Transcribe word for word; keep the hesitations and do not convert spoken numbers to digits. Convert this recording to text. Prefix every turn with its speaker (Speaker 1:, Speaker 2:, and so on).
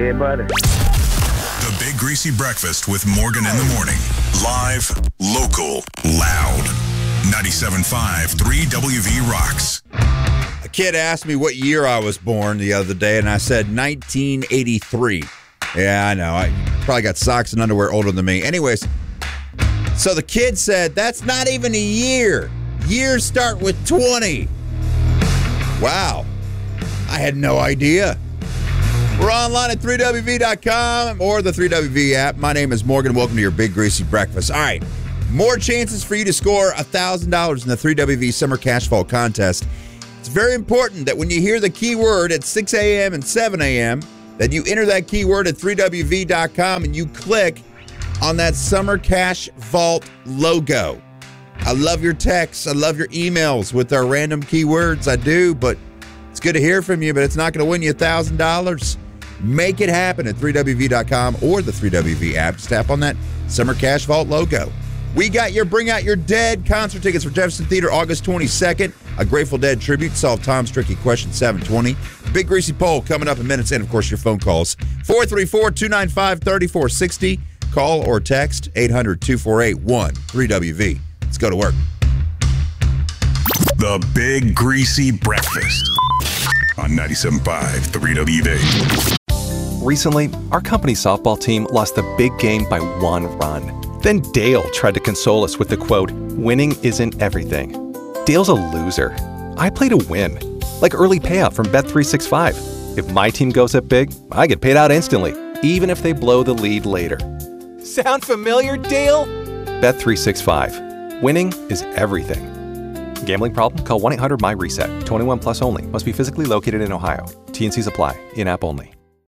Speaker 1: Yeah, buddy.
Speaker 2: The Big Greasy Breakfast with Morgan in the morning. Live, local, loud. ninety-seven point five, three W V rocks.
Speaker 3: A kid asked me what year I was born the other day, and I said nineteen eighty-three. Yeah, I know. I probably got socks and underwear older than me. Anyways, so the kid said, that's not even a year. Years start with twenty. Wow. I had no idea. We're online at three W V dot com or the three W V app. My name is Morgan. Welcome to your Big Greasy Breakfast. All right. More chances for you to score one thousand dollars in the three W V Summer Cash Vault Contest. It's very important that when you hear the keyword at six a.m. and seven a.m., that you enter that keyword at three W V dot com and you click on that Summer Cash Vault logo. I love your texts. I love your emails with our random keywords. I do, but it's good to hear from you, but it's not going to win you one thousand dollars. Make it happen at three W V dot com or the three W V app. Just tap on that Summer Cash Vault logo. We got your Bring Out Your Dead concert tickets for Jefferson Theater August twenty-second. A Grateful Dead tribute. Solve Tom's Tricky Question seven twenty. Big Greasy Poll coming up in minutes. And, of course, your phone calls. four three four, two nine five, three four six zero. Call or text eight hundred, two four eight, one three W V. Let's go to work.
Speaker 2: The Big Greasy Breakfast on ninety-seven point five, three W V.
Speaker 4: Recently, our company's softball team lost the big game by one run. Then Dale tried to console us with the quote, winning isn't everything. Dale's a loser. I play to win. Like early payout from Bet three sixty-five. If my team goes up big, I get paid out instantly, even if they blow the lead later. Sound familiar, Dale? Bet three sixty-five. Winning is everything. Gambling problem? Call one eight hundred M Y RESET. twenty-one plus only. Must be physically located in Ohio. T and Cs apply. In-app only.